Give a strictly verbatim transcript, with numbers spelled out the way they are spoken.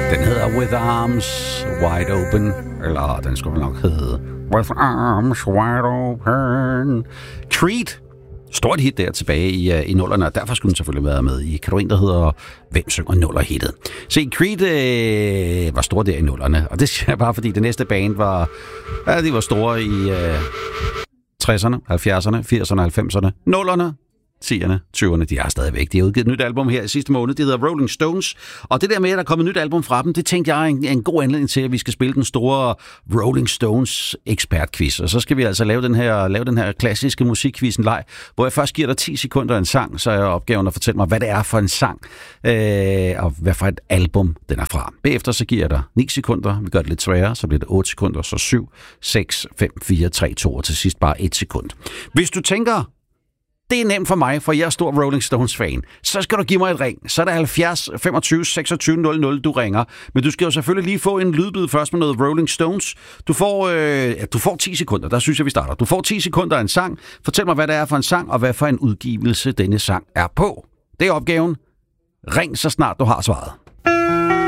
Den hedder With Arms Wide Open. Eller den skulle vel nok hedde With Arms Wide Open. Creed. Stort hit der tilbage i, uh, i nullerne, og derfor skulle den selvfølgelig være med i kategorien, der hedder Hvem synger nuller-hittet. Se, Creed øh, var stor der i nullerne, og det siger jeg bare, fordi det næste band var, ja, de var store i øh, tresserne, halvfjerdserne, firserne, halvfemserne, nullerne, tierne, tyverne, de er stadigvæk. De har udgivet et nyt album her i sidste måned, det hedder Rolling Stones, og det der med, at der er kommet et nyt album fra dem, det tænkte jeg er en, en god anledning til, at vi skal spille den store Rolling Stones ekspertquiz, og så skal vi altså lave den her, lave den her klassiske musikquizzen leg, hvor jeg først giver dig ti sekunder en sang, så er opgaven at fortælle mig, hvad det er for en sang, øh, og hvad for et album den er fra. Bagefter så giver jeg dig ni sekunder, vi gør det lidt sværere, så bliver det otte sekunder, så syv, seks, fem, fire, tre, to, og til sidst bare et sekund. Hvis du tænker, det er nemt for mig, for jeg er stor Rolling Stones-fan. Så skal du give mig et ring. Så er det halvfjerds femogtyve seksogtyve nul nul, du ringer. Men du skal jo selvfølgelig lige få en lydbid først med noget Rolling Stones. Du får, øh, ja, du får ti sekunder, der synes jeg, vi starter. Du får ti sekunder af en sang. Fortæl mig, hvad det er for en sang, og hvad for en udgivelse denne sang er på. Det er opgaven. Ring så snart du har svaret.